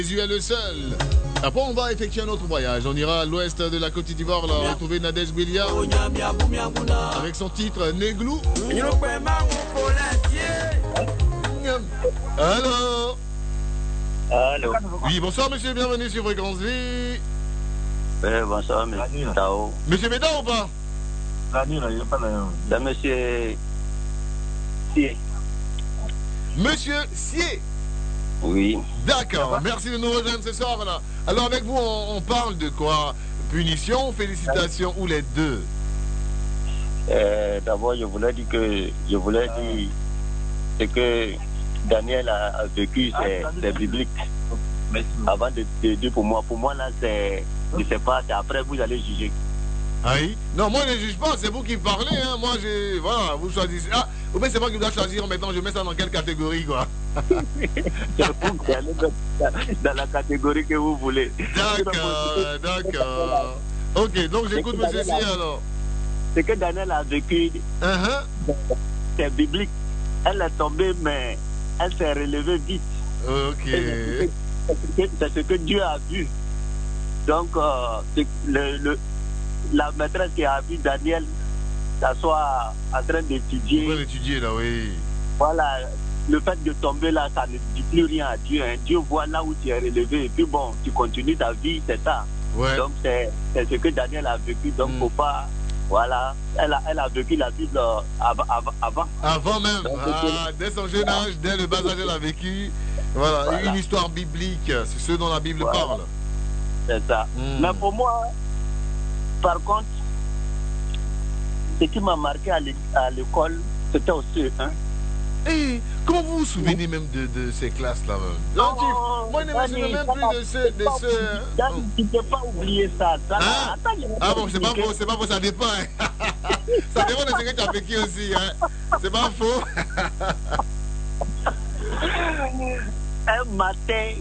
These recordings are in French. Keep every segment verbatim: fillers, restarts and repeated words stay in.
Jésus est le seul. Après, on va effectuer un autre voyage. On ira à l'ouest de la Côte d'Ivoire, là, retrouver Nadège Bilia avec son titre Néglou. Allô. Allô. Oui, bonsoir, monsieur. Bienvenue sur Fréquence Vie. Oui, bonsoir, monsieur Tao. Monsieur Béda ou pas? C'est monsieur Sié. Monsieur Sié. Oui. D'accord, merci de nous rejoindre ce soir-là. Alors avec vous, on, on parle de quoi? Punition, félicitations ou les deux? euh, D'abord, je voulais dire que je voulais dire ce que Daniel a, a vécu, c'est biblique. Avant de, de dire pour moi, pour moi là, c'est, je sais pas, c'est après vous allez juger. Ah oui? Non, moi je ne juge pas, c'est vous qui parlez, hein. Moi j'ai, voilà, vous choisissez. Ah, ou bien c'est moi qui dois choisir maintenant, je mets ça dans quelle catégorie, quoi? Dans la catégorie que vous voulez. D'accord, d'accord. Ok, donc j'écoute monsieur Si alors. Ce que Daniel a vécu, uh-huh. c'est biblique. Elle est tombée, mais elle s'est relevée vite. Ok. C'est ce que Dieu a vu. Donc, euh, le, le, la maîtresse qui a vu Daniel s'asseoir en train d'étudier. On va l'étudier là, oui. Voilà, le fait de tomber là, ça ne dit plus rien à Dieu. Hein. Dieu voit là où tu es relevé et puis bon, tu continues ta vie, c'est ça. Ouais. Donc, c'est ce que Daniel a vécu. Donc, mm. faut pas. Voilà, elle a, elle a vécu la Bible avant. Avant, avant même, donc, ah, dès son jeune âge, dès le bas âge, elle a vécu voilà, voilà. une histoire biblique, c'est ce dont la Bible voilà. parle. C'est ça. Mm. Mais pour moi, par contre, ce qui m'a marqué à l'école, c'était aussi hein. Et comment vous vous souvenez même de, de ces classes-là même? Oh, moi, je ne me souviens même plus de ce... De ce... Oh. Tu ne peux pas oublier ça. ça hein? Attends, ah bon, c'est pas faux, c'est pas faux, ça dépend. Hein. Ça dépend de ce que tu as vécu aussi. Hein. C'est pas faux. Un matin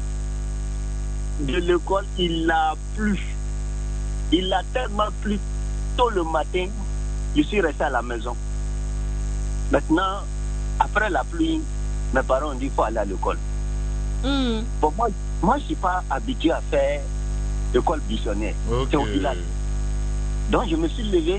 de l'école, il a plu. Il a tellement plu tôt le matin, je suis resté à la maison. Maintenant, après la pluie, mes parents ont dit qu'il faut aller à l'école. Mm. Bon, moi, moi je ne suis pas habitué à faire l'école buissonnière. Okay. C'est au village. Donc, je me suis levé